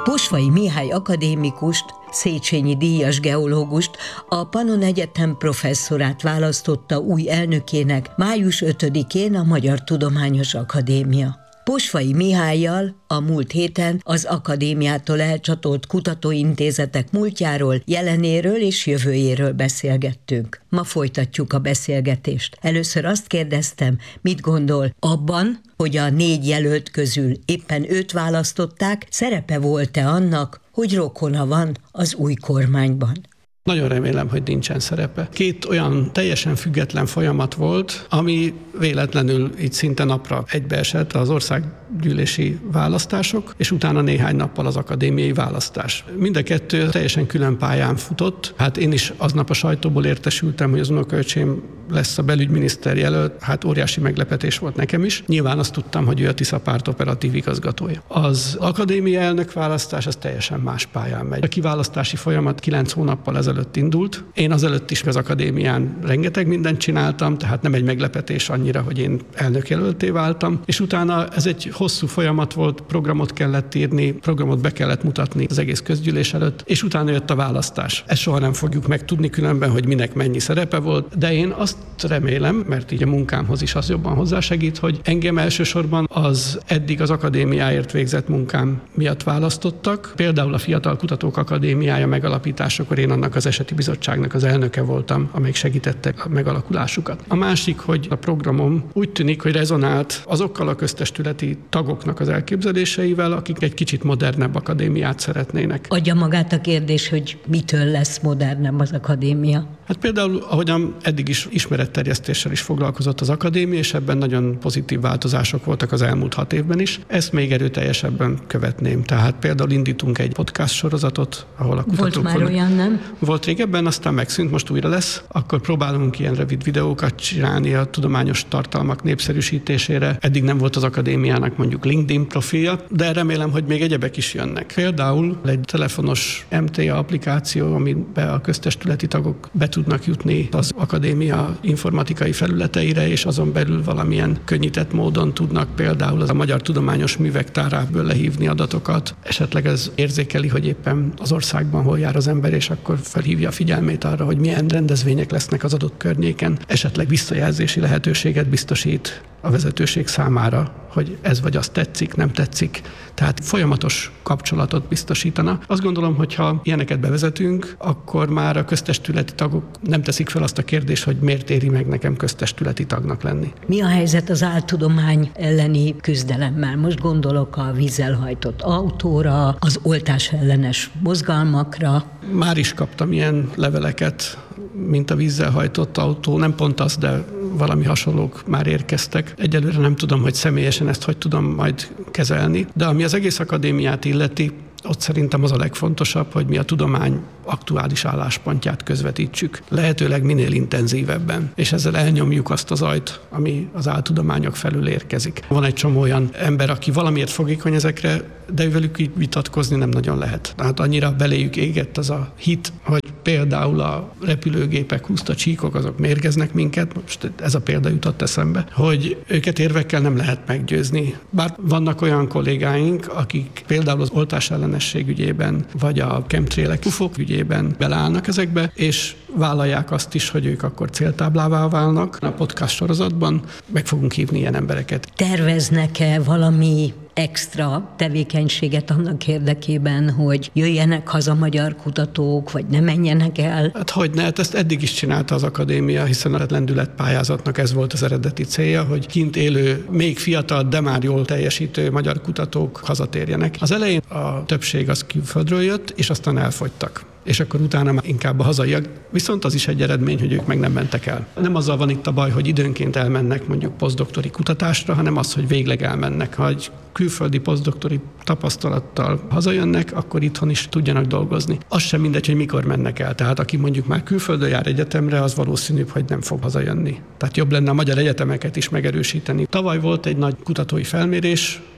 Posvay Mihály akadémikust, Széchenyi díjas geológust a Pannon Egyetem professzorát választotta új elnökének május 5-én a Magyar Tudományos Akadémia. Posvay Mihállyal a múlt héten az akadémiától elcsatolt kutatóintézetek múltjáról, jelenéről és jövőjéről beszélgettünk. Ma folytatjuk a beszélgetést. Először azt kérdeztem, mit gondol abban, hogy a 4 jelölt közül éppen őt választották, szerepe volt-e annak, hogy rokona van az új kormányban? Nagyon remélem, hogy nincsen szerepe. 2 olyan teljesen független folyamat volt, ami véletlenül így szinte napra egybeesett, az országgyűlési választások, és utána néhány nappal az akadémiai választás. Mind a 2 teljesen külön pályán futott. Hát én is aznap a sajtóból értesültem, hogy az unokaöcsém lesz a belügyminiszter jelölt, hát óriási meglepetés volt nekem is. Nyilván azt tudtam, hogy ő a Tisza párt operatív igazgatója. Az akadémia elnök választás az teljesen más pályán megy. A kiválasztási folyamat 9 hónappal ezelőtt indult. Én azelőtt is az akadémián rengeteg mindent csináltam, tehát nem egy meglepetés annyira, hogy én elnökjelölté váltam. És utána ez egy hosszú folyamat volt, programot kellett írni, programot be kellett mutatni az egész közgyűlés előtt, és utána jött a választás. Ezt soha nem fogjuk megtudni különben, hogy minek mennyi szerepe volt, de én azt remélem, mert így a munkámhoz is az jobban hozzásegít, hogy engem elsősorban az eddig az akadémiáért végzett munkám miatt választottak. Például a Fiatal Kutatók Akadémiája megalapításakor én annak az eseti bizottságnak az elnöke voltam, amelyik segítette a megalakulásukat. A másik, hogy a programom úgy tűnik, hogy rezonált azokkal a köztestületi tagoknak az elképzeléseivel, akik egy kicsit modernebb akadémiát szeretnének. Adja magát a kérdés, hogy mitől lesz modernebb az akadémia? Hát például, ahogyan eddig is ismeretterjesztéssel is foglalkozott az akadémia, és ebben nagyon pozitív változások voltak az elmúlt 6 évben is. Ezt még erőteljesebben követném. Tehát például indítunk egy podcast sorozatot, ahol a kutatók... Volt már olyan, nem? Volt régebben, aztán megszűnt, most újra lesz. Akkor próbálunk ilyen rövid videókat csinálni a tudományos tartalmak népszerűsítésére. Eddig nem volt az akadémiának mondjuk LinkedIn profilja, de remélem, hogy még egyebek is jönnek. Például egy telefonos MTA applikáció, amiben a köztestületi tagok be tudnak jutni az akadémia informatikai felületeire, és azon belül valamilyen könnyített módon tudnak például a Magyar Tudományos Művek tárából lehívni adatokat. Esetleg ez érzékeli, hogy éppen az országban hol jár az ember, és akkor felhívja a figyelmét arra, hogy milyen rendezvények lesznek az adott környéken. Esetleg visszajelzési lehetőséget biztosít a vezetőség számára, hogy ez vagy az tetszik, nem tetszik. Tehát folyamatos kapcsolatot biztosítana. Azt gondolom, hogy ha ilyeneket bevezetünk, akkor már a köztestületi tagok nem teszik fel azt a kérdést, hogy miért éri meg nekem köztestületi tagnak lenni. Mi a helyzet az áltudomány elleni küzdelemmel? Most gondolok a vízzel hajtott autóra, az oltás ellenes mozgalmakra. Már is kaptam ilyen leveleket, mint a vízzel hajtott autó. Nem pont az, de valami hasonlók már érkeztek. Egyelőre nem tudom, hogy személyesen ezt hogy tudom majd kezelni. De ami az egész akadémiát illeti, ott szerintem az a legfontosabb, hogy mi a tudomány aktuális álláspontját közvetítsük. Lehetőleg minél intenzívebben, és ezzel elnyomjuk azt az ajt, ami az áltudományok felül érkezik. Van egy csomó olyan ember, aki valamiért fogékony ezekre, de velük így vitatkozni nem nagyon lehet. Tehát annyira beléjük égett az a hit, hogy például a repülőgépek húzta csíkok, azok mérgeznek minket, most ez a példa jutott eszembe, hogy őket érvekkel nem lehet meggyőzni. Bár vannak olyan kollégáink, akik például az oltás ellenesség ügyében, vagy a chemtrailek, UFO-k ügyében beleállnak ezekbe, és vállalják azt is, hogy ők akkor céltáblává válnak. A podcast sorozatban meg fogunk hívni ilyen embereket. Terveznek-e valami extra tevékenységet annak érdekében, hogy jöjjenek haza magyar kutatók, vagy ne menjenek el? Hát hogyne, hát ezt eddig is csinálta az akadémia, hiszen a lendületpályázatnak ez volt az eredeti célja, hogy kint élő, még fiatal, de már jól teljesítő magyar kutatók hazatérjenek. Az elején a többség az külföldről jött, és aztán elfogytak. És akkor utána már inkább a hazaiak. Viszont az is egy eredmény, hogy ők meg nem mentek el. Nem azzal van itt a baj, hogy időnként elmennek mondjuk posztdoktori kutatásra, hanem az, hogy végleg elmennek. Ha egy külföldi posztdoktori tapasztalattal hazajönnek, akkor itthon is tudjanak dolgozni. Az sem mindegy, hogy mikor mennek el. Tehát aki mondjuk már külföldön jár egyetemre, az valószínűbb, hogy nem fog hazajönni. Tehát jobb lenne a magyar egyetemeket is megerősíteni. Tavaly volt egy nagy kutatói felmérés,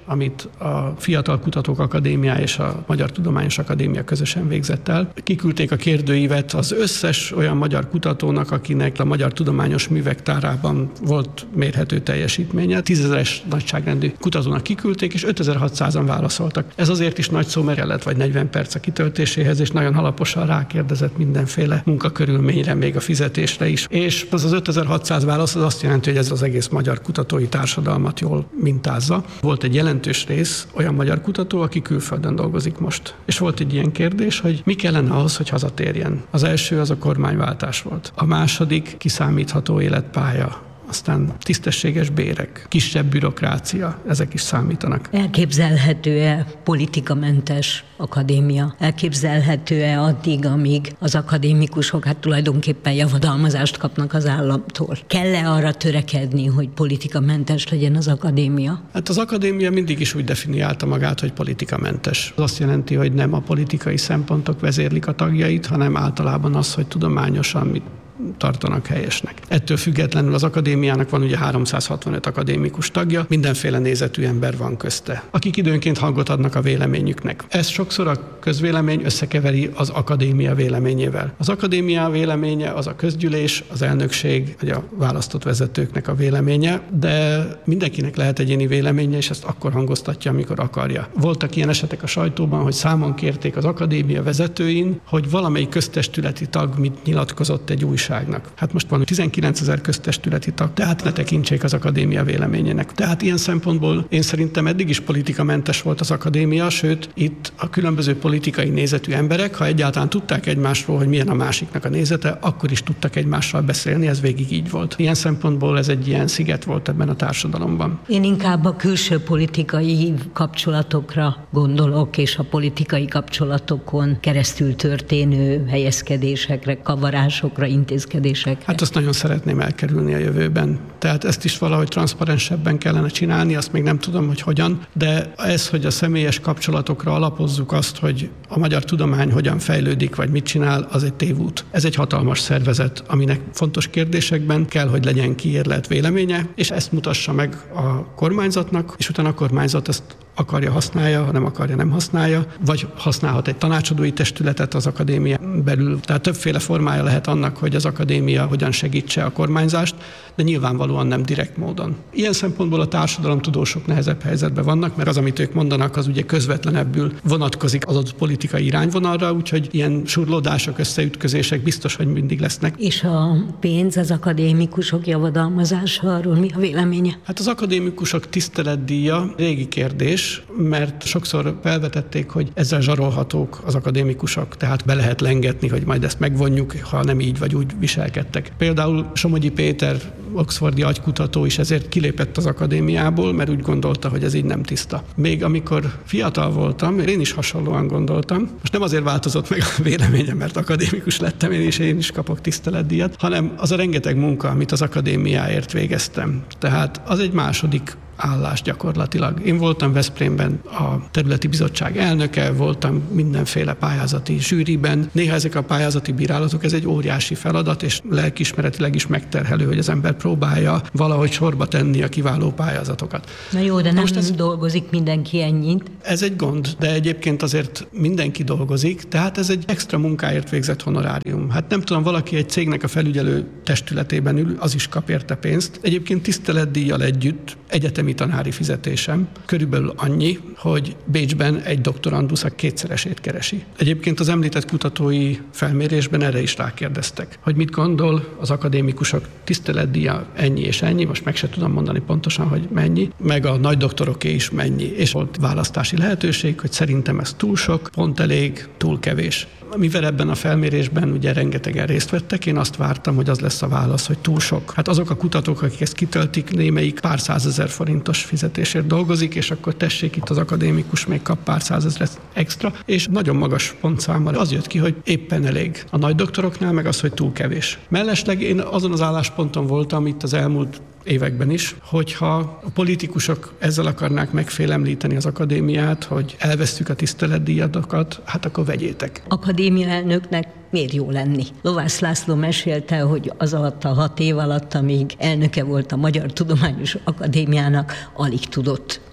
amit a Fiatal Kutatók Akadémiája és a Magyar Tudományos Akadémia közösen végzett el. Kiküldték a kérdőívet az összes olyan magyar kutatónak, akinek a magyar tudományos művek tárában volt mérhető teljesítménye. 10.000-es nagyságrendű kutatónak kiküldték, és 5.600-an válaszoltak. Ez azért is nagy szó, mert kellett vagy 40 perc a kitöltéséhez, és nagyon alaposan rákérdezett mindenféle munkakörülményre, még a fizetésre is. És az 5.600 válasz az azt jelenti, hogy ez az egész magyar kutatói társadalmat jól mintázza. Volt egy jelentős rész olyan magyar kutató, aki külföldön dolgozik most. És volt egy ilyen kérdés, hogy mi kellene ahhoz, hogy hazatérjen. Az első az a kormányváltás volt. A második kiszámítható életpálya. Aztán tisztességes bérek, kisebb bürokrácia, ezek is számítanak. Elképzelhető-e politikamentes akadémia? Elképzelhető-e addig, amíg az akadémikusok tulajdonképpen javadalmazást kapnak az államtól? Kell-e arra törekedni, hogy politikamentes legyen az akadémia? Hát az akadémia mindig is úgy definiálta magát, hogy politikamentes. Az azt jelenti, hogy nem a politikai szempontok vezérlik a tagjait, hanem általában az, hogy tudományosan mit tartanak helyesnek. Ettől függetlenül az akadémiának van ugye 365 akadémikus tagja, mindenféle nézetű ember van közte, akik időnként hangot adnak a véleményüknek. Ez sokszor a közvélemény összekeveri az akadémia véleményével. Az akadémia véleménye az a közgyűlés, az elnökség, vagy a választott vezetőknek a véleménye, de mindenkinek lehet egyéni véleménye, és ezt akkor hangoztatja, amikor akarja. Voltak ilyen esetek a sajtóban, hogy számon kérték az akadémia vezetőin, hogy valamelyik köztestületi tag mit nyilatkozott egy újságnak. Hát most van 19 000 köztestületi tag, tehát ne tekintsék az akadémia véleményének. Tehát ilyen szempontból én szerintem eddig is politikamentes volt az akadémia, sőt, itt a különböző politikai nézetű emberek, ha egyáltalán tudták egymásról, hogy milyen a másiknak a nézete, akkor is tudtak egymással beszélni, ez végig így volt. Ilyen szempontból ez egy ilyen sziget volt ebben a társadalomban. Én inkább a külső politikai kapcsolatokra gondolok, és a politikai kapcsolatokon keresztül történő helyezkedésekre, kavarásokra, intézkedésekre. Hát azt nagyon szeretném elkerülni a jövőben. Tehát ezt is valahogy transzparensebben kellene csinálni, azt még nem tudom, hogy hogyan, de ez, hogy a személyes kapcsolatokra alapozzuk azt, hogy a magyar tudomány hogyan fejlődik, vagy mit csinál, az egy tévút. Ez egy hatalmas szervezet, aminek fontos kérdésekben kell, hogy legyen kiérlelt véleménye, és ezt mutassa meg a kormányzatnak, és utána a kormányzat ezt akarja, használja, ha nem akarja, nem használja, vagy használhat egy tanácsadói testületet az akadémia belül. Tehát többféle formája lehet annak, hogy az akadémia hogyan segítse a kormányzást, de nyilvánvalóan nem direkt módon. Ilyen szempontból a társadalomtudósok nehezebb helyzetben vannak, mert az, amit ők mondanak, az ugye közvetlenebbül vonatkozik az adott politikai irányvonalra, úgyhogy ilyen surlódások, összeütközések biztos, hogy mindig lesznek. És a pénz, az akadémikusok javadalmazása, arról mi a véleménye? Hát az akadémikusok tiszteletdíja régi kérdés, mert sokszor felvetették, hogy ezzel zsarolhatók az akadémikusok, tehát be lehet lengetni, hogy majd ezt megvonjuk, ha nem így vagy úgy viselkedtek. Például Somogyi Péter, oxfordi agykutató is ezért kilépett az akadémiából, mert úgy gondolta, hogy ez így nem tiszta. Még amikor fiatal voltam, én is hasonlóan gondoltam, most nem azért változott meg a véleményem, mert akadémikus lettem, én is kapok tiszteletdíjat, hanem az a rengeteg munka, amit az akadémiáért végeztem. Tehát az egy második állás gyakorlatilag. Én voltam Veszprémben a területi bizottság elnöke, voltam mindenféle pályázati zsűriben. Néha ezek a pályázati bírálatok, ez egy óriási feladat, és lelkiismeretileg is megterhelő, hogy az ember próbálja valahogy sorba tenni a kiváló pályázatokat. Na jó, de nem dolgozik mindenki ennyit. Ez egy gond, de egyébként azért mindenki dolgozik, tehát ez egy extra munkáért végzett honorárium. Hát nem tudom, valaki egy cégnek a felügyelő testületében ül, az is kap érte pénzt. Egyébként tiszteletdíjjal együtt egyetemi tanári fizetésem körülbelül annyi, hogy Bécsben egy doktorandusz a 2-szeresét keresi. Egyébként az említett kutatói felmérésben erre is rákérdeztek, hogy mit gondol az akadémikusok tiszteletdíja ennyi és ennyi, most meg se tudom mondani pontosan, hogy mennyi, meg a nagy doktoroké is mennyi. És volt választási lehetőség, hogy szerintem ez túl sok, pont elég, túl kevés. Mivel ebben a felmérésben ugye rengetegen részt vettek, én azt vártam, hogy az lesz a válasz, hogy túl sok. Hát azok a kutatók, akik ezt kitöltik, némelyik pár százezer forintos fizetésért dolgozik, és akkor tessék, itt az akadémikus még kap pár százezret extra, és nagyon magas pontszámmal az jött ki, hogy éppen elég. A nagy doktoroknál meg az, hogy túl kevés. Mellesleg én azon az állásponton voltam itt az elmúlt években is, hogyha a politikusok ezzel akarnák megfélemlíteni az akadémiát, hogy elvesztjük a tiszteletdíjatokat, hát akkor vegyétek. Akadémia elnöknek miért jó lenni? Lovász László mesélte, hogy az alatt a 6 év alatt, amíg elnöke volt a Magyar Tudományos Akadémiának, alig tudott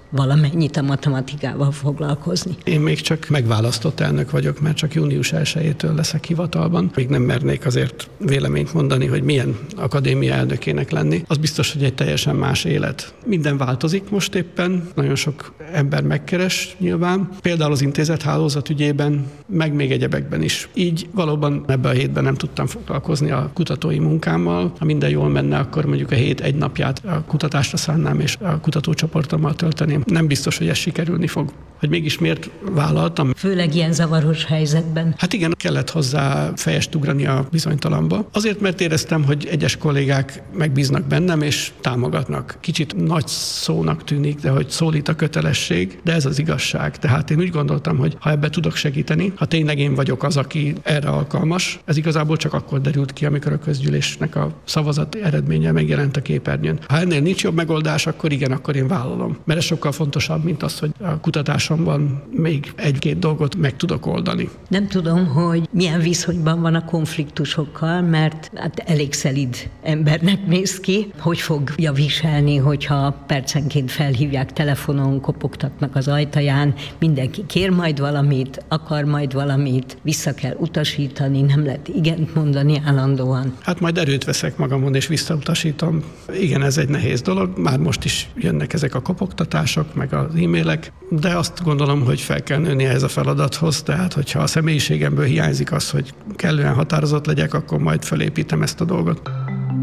valamennyit a matematikával foglalkozni. Én még csak megválasztott elnök vagyok, mert csak június 1-től leszek hivatalban. Még nem mernék azért véleményt mondani, hogy milyen akadémia elnökének lenni. Az biztos, hogy egy teljesen más élet. Minden változik most éppen, nagyon sok ember megkeres nyilván. Például az intézethálózat ügyében, meg még egyebekben is. Így valóban ebben a hétben nem tudtam foglalkozni a kutatói munkámmal. Ha minden jól menne, akkor mondjuk a hét egy napját a kutatásra szánnám, és a kutatócsoportommal tölteném. Nem biztos, hogy ez sikerülni fog. Hogy mégis miért vállaltam. Főleg ilyen zavaros helyzetben. Hát igen, kellett hozzá fejest ugrani a bizonytalanba. Azért, mert éreztem, hogy egyes kollégák megbíznak bennem, és támogatnak. Kicsit nagy szónak tűnik, de hogy szólít a kötelesség, de ez az igazság. Tehát én úgy gondoltam, hogy ha ebbe tudok segíteni, ha tényleg én vagyok az, aki erre alkalmas, ez igazából csak akkor derült ki, amikor a közgyűlésnek a szavazat eredménye megjelent a képernyőn. Ha ennél nincs jobb megoldás, akkor igen, akkor én vállalom. Mert ez sokkal fontosabb, mint az, hogy a kutatásomban még egy-két dolgot meg tudok oldani. Nem tudom, hogy milyen viszonyban van a konfliktusokkal, mert hát elég szelíd embernek néz ki. Hogy fogja viselni, hogyha percenként felhívják telefonon, kopogtatnak az ajtaján, mindenki kér majd valamit, akar majd valamit, vissza kell utasítani, nem lehet igent mondani állandóan. Hát majd erőt veszek magamon, és visszautasítom. Igen, ez egy nehéz dolog, már most is jönnek ezek a kopogtatások, meg az e-mailek, de azt gondolom, hogy fel kell nőni ehhez a feladathoz, tehát hogyha a személyiségemből hiányzik az, hogy kellően határozott legyek, akkor majd felépítem ezt a dolgot.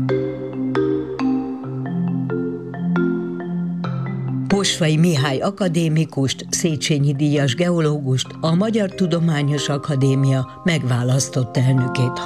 Posvay Mihály akadémikust, Széchenyi díjas geológust, a Magyar Tudományos Akadémia megválasztott elnökét